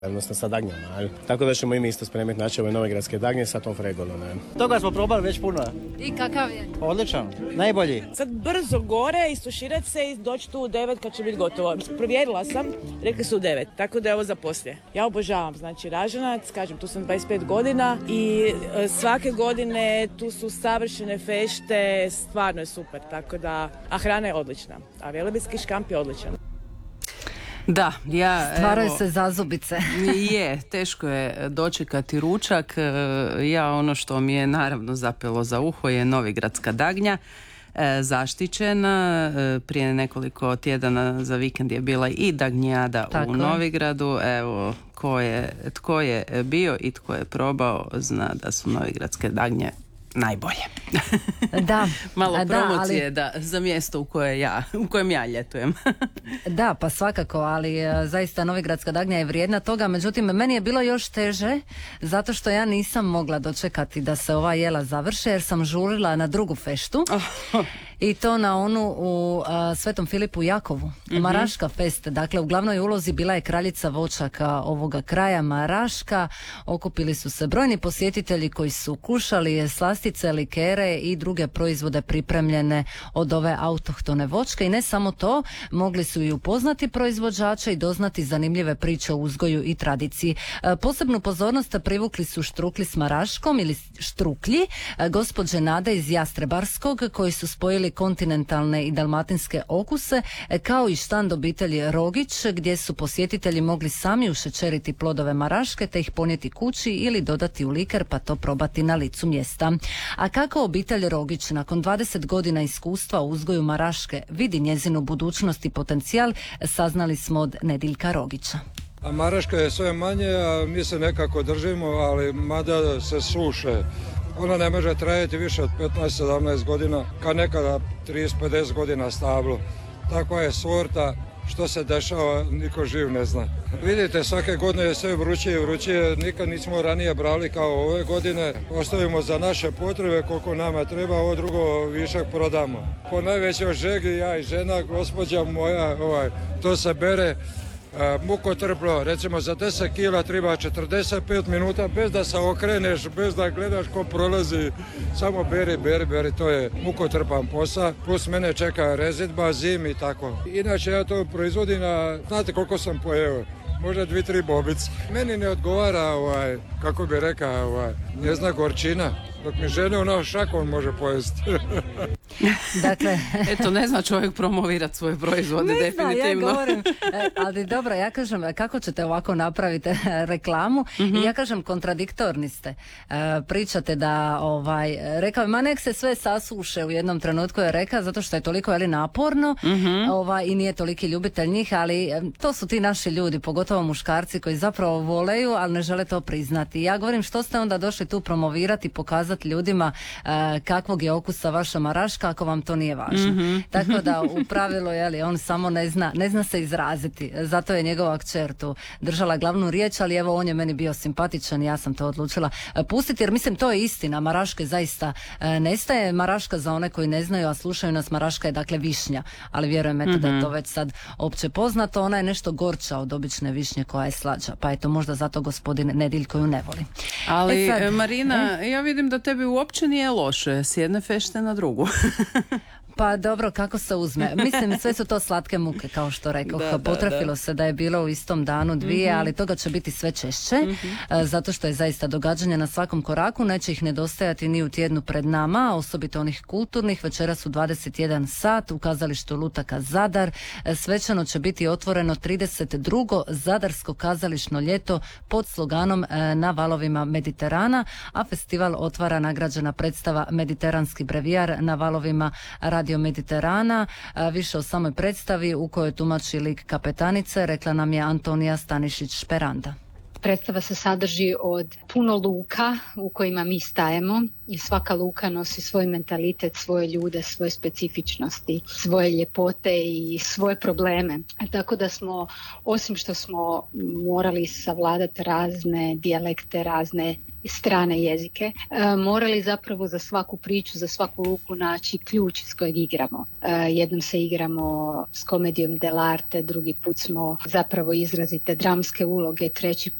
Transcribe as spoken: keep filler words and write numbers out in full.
odnosno sa dagnjama. Ali. Tako da ćemo i mi isto spremiti naše ove novogradske dagnje sa tom fregolom. Toga smo probali već puno. I kakav je? Odličan, najbolji. Sad brzo gore, istuširati se i doći tu u devet kad će biti gotovo. Provjerila sam, rekli su u devet, tako da je ovo za poslije. Ja obožavam, znači ražanac, kažem, tu sam dvadeset pet godina i e, svake godine tu su savršene fešte, stvarno je super, tako da, a hrana je odlična, a velebitski škamp je odličan. Da, ja... Stvaraju evo, se zazubice. Je, teško je dočekati ručak. Ja ono što mi je naravno zapelo za uho je novigradska dagnja. Zaštićena. Prije nekoliko tjedana za vikend je bila i dagnjada Tako u Novigradu. Evo, ko je, tko je bio i tko je probao zna da su novigradske dagnje najbolje. Da. Malo promocije da, ali... da, za mjesto u, koje ja, u kojem ja ljetujem. Da, pa svakako, ali zaista novigradska dagnja je vrijedna toga. Međutim, meni je bilo još teže zato što ja nisam mogla dočekati da se ova jela završe jer sam žurila na drugu feštu. Oh. I to na onu u uh, Svetom Filipu Jakovu. Mm-hmm. Maraška fest. Dakle, u glavnoj ulozi bila je kraljica voćaka ovoga kraja Maraška. Okupili su se brojni posjetitelji koji su kušali slastice, likere i druge proizvode pripremljene od ove autohtone voćke. I ne samo to, mogli su i upoznati proizvođače i doznati zanimljive priče o uzgoju i tradiciji. Uh, posebnu pozornost privukli su štrukli s Maraškom ili štruklji, uh, gospođe Nade iz Jastrebarskog koji su spojili kontinentalne i dalmatinske okuse, kao i štand obitelji Rogić, gdje su posjetitelji mogli sami ušećeriti plodove maraške te ih ponijeti kući ili dodati u liker pa to probati na licu mjesta. A kako obitelj Rogić nakon dvadeset godina iskustva u uzgoju maraške vidi njezinu budućnost i potencijal, saznali smo od Nediljka Rogića. A maraška je sve manje, a mi se nekako držimo, ali mada se suše. Ona ne može trajati više od petnaest sedamnaest godina, kad nekada trideset pedeset godina stablo. Takva je sorta, što se dešava, niko živ ne zna. Vidite, svake godine je sve vrućije i vrućije, nikad nismo ranije brali kao ove godine. Ostavimo za naše potrebe koliko nama treba, ovo drugo višak prodamo. Po najvećoj žegi, ja i žena, gospođa moja, ovaj, to se bere. Uh, mukotrplo, recimo za deset kila treba četrdeset pet minuta bez da se okreneš, bez da gledaš ko prolazi, samo beri, beri, beri, to je mukotrpan posao, plus mene čeka rezidba, zim i tako. Inače ja to proizvodim na, znate koliko sam pojeo, možda dvi, tri bobice. Meni ne odgovara, ovaj, kako bi rekao, ovaj, njezna gorčina, dok mi žene ono šakom može pojesti. Dakle, eto, ne zna čovjek promovirati svoje proizvode, ne definitivno. Zna, ja govorim, ali dobro, ja kažem, kako ćete ovako napraviti reklamu? Mm-hmm. I ja kažem, kontradiktorni ste. Pričate da, ovaj, rekao, ma nek se sve sasuše u jednom trenutku je rekao, zato što je toliko, jeli, naporno, mm-hmm. ovaj, i nije toliki ljubitelj njih, ali to su ti naši ljudi, pogotovo muškarci koji zapravo voleju, ali ne žele to priznati. Ja govorim, što ste onda došli tu promovirati, pokazati ljudima uh, kakvog je okusa vaša maraška, ako vam to nije važno. Mm-hmm. Tako da u pravilu, jeli, on samo ne zna, ne zna se izraziti. Zato je njegova kćer tu držala glavnu riječ, ali evo, on je meni bio simpatičan i ja sam to odlučila pustiti, jer mislim to je istina. Maraške zaista uh, nestaje. Maraška, za one koji ne znaju, a slušaju nas, maraška je dakle višnja, ali vjerujem eto, mm-hmm. da je to već sad opće poznato. Ona je nešto gorča od obične višnje koja je slađa, pa eto možda zato gospodin Nediljko ju ne voli. Ali e sad, Marina, e? ja vidim da tebi uopće nije loše s jedne fešte na drugu. Pa dobro, kako se uzme. Mislim, sve su to slatke muke, kao što rekoh. Da, Potrefilo da, da. se da je bilo u istom danu dvije, mm-hmm. ali toga će biti sve češće, mm-hmm. zato što je zaista događanje na svakom koraku. Neće ih nedostajati ni u tjednu pred nama, osobito onih kulturnih. Večeras u dvadeset jedan sat u kazalištu Lutaka Zadar. Svečano će biti otvoreno trideset drugo Zadarsko kazališno ljeto pod sloganom Na valovima Mediterana, a festival otvara nagrađena predstava Mediteranski brevijar na valovima Radio Mediterana. Više o samoj predstavi u kojoj tumači lik kapetanice rekla nam je Antonija Stanišić-Šperanda. Predstava se sadrži od puno luka u kojima mi stajemo i svaka luka nosi svoj mentalitet, svoje ljude, svoje specifičnosti, svoje ljepote i svoje probleme. Tako da smo, osim što smo morali savladati razne dijalekte, razne strane jezike, e, morali zapravo za svaku priču, za svaku luku naći ključ iz kojeg igramo. E, jednom se igramo s komedijom dell'arte, drugi put smo zapravo izrazite dramske uloge, treći